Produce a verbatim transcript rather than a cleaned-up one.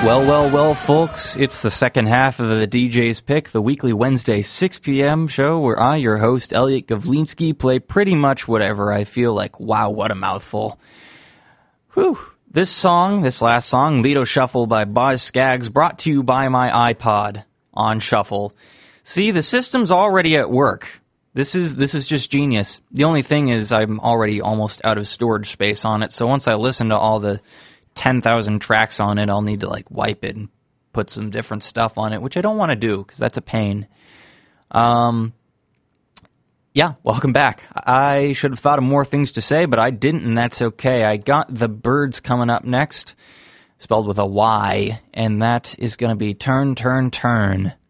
Well, well, well, folks, it's the second half of the D J's Pick, the weekly Wednesday six p.m. show where I, your host, Elliot Gavlinsky, play pretty much whatever I feel like. Wow, what a mouthful. Whew. This song, this last song, Lido Shuffle by Boz Scaggs, brought to you by my iPod on shuffle. See, the system's already at work. This is this is just genius. The only thing is I'm already almost out of storage space on it, so once I listen to all the ten thousand tracks on it, I'll need to like wipe it and put some different stuff on it, which I don't want to do because that's a pain. Um, yeah, welcome back. I should have thought of more things to say, but I didn't, and that's okay. I got The Byrds coming up next, spelled with a Y, and that is going to be Turn, Turn, Turn.